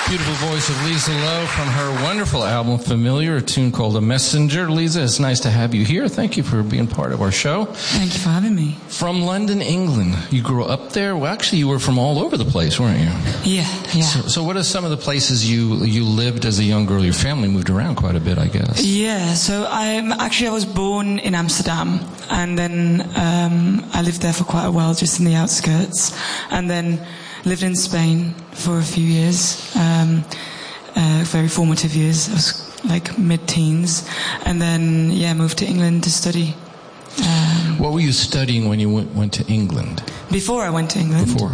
Beautiful voice of Lisa Lowe from her wonderful album, Familiar, a tune called A Messenger. Lisa, it's nice to have you here. Thank you for being part of our show. Thank you for having me. From London, England. You grew up there? Well, actually, you were from all over the place, weren't you? Yeah. So what are some of the places you lived as a young girl? Your family moved around quite a bit, I guess. Yeah, so I was born in Amsterdam, and then I lived there for quite a while, just in the outskirts, and then lived in Spain for a few years, very formative years. I was like mid-teens, and then moved to England to study. What were you studying when you went to England? Before I went to England? Before?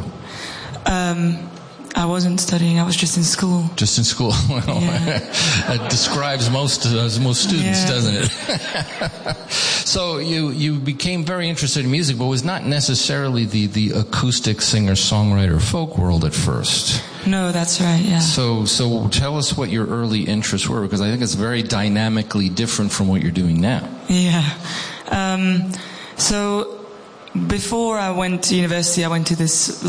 I wasn't studying, I was just in school. Just in school? Well, that describes most students, doesn't it? So you became very interested in music, but was not necessarily the acoustic singer-songwriter folk world at first. No, that's right, yeah. So tell us what your early interests were, because I think it's very dynamically different from what you're doing now. Yeah. So before I went to university, I went to this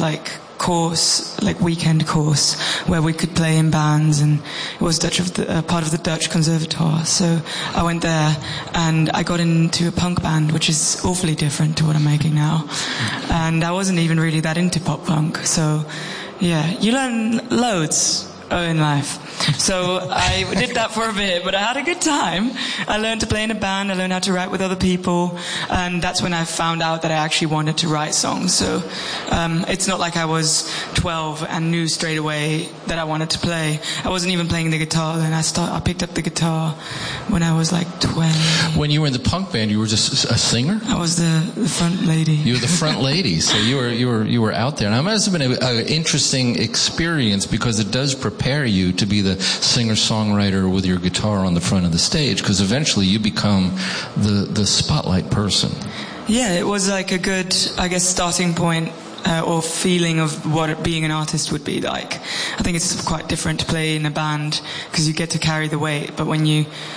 weekend course where we could play in bands, and it was part of the Dutch Conservatoire. So I went there and I got into a punk band, which is awfully different to what I'm making now. And I wasn't even really that into pop punk. So yeah, you learn loads in life. So I did that for a bit, but I had a good time. I learned to play in a band, I learned how to write with other people, and that's when I found out that I actually wanted to write songs. So it's not like I was 12 and knew straight away that I wanted to play. I wasn't even playing the guitar then. I picked up the guitar when I was like 20. When you were in the punk band, you were just a singer? I was the front lady. You were the front lady, so you were out there. And it must have been an interesting experience, because it does prepare you to be the singer-songwriter with your guitar on the front of the stage, because eventually you become the spotlight person. Yeah, it was like a good, I guess, starting point or feeling of what being an artist would be like. I think it's quite different to play in a band because you get to carry the weight, but when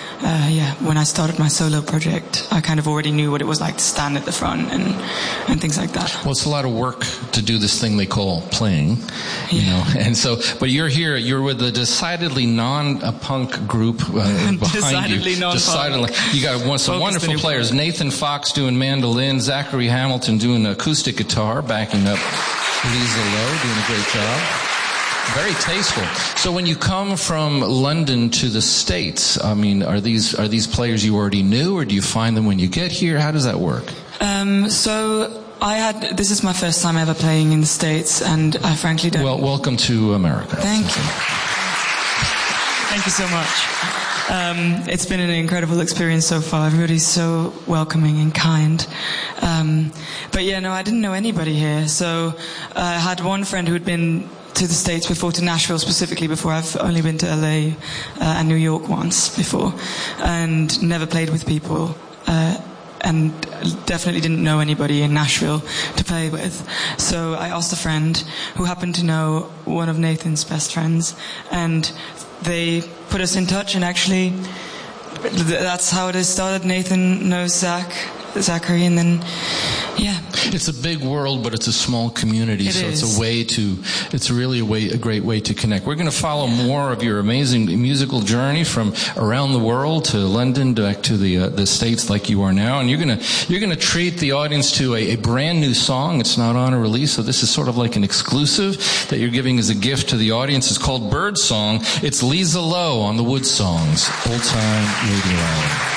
I started my solo project, I kind of already knew what it was like to stand at the front and things like that. Well, it's a lot of work to do this thing they call playing, you know. And so, but you're here, you're with a decidedly non-punk group behind decidedly you. Non-punk. Decidedly. You got some wonderful players. Nathan Fox doing mandolin, Zachary Hamilton doing acoustic guitar, backing up Lisa Lowe, doing a great job. Very tasteful. So when you come from London to the States, I mean, are these players you already knew, or do you find them when you get here? How does that work? So this is my first time ever playing in the States, and I frankly don't... Well, welcome to America. Thank you. Thank you so much. It's been an incredible experience so far. Everybody's so welcoming and kind. But yeah, no, I didn't know anybody here. So I had one friend who had been to the States before, to Nashville specifically before. I've only been to LA and New York once before, and never played with people, and definitely didn't know anybody in Nashville to play with. So I asked a friend who happened to know one of Nathan's best friends, and they put us in touch, and actually that's how it has started. Nathan knows Zachary, and then it's a big world, but it's a small community, so it's really a great way to connect. We're going to follow more of your amazing musical journey from around the world to London, back to the States like you are now, and you're going to treat the audience to a brand new song. It's not on a release, so this is sort of like an exclusive that you're giving as a gift to the audience. It's called Bird Song. It's Lisa Lowe on the Wood Songs, Old Time Radio Hour.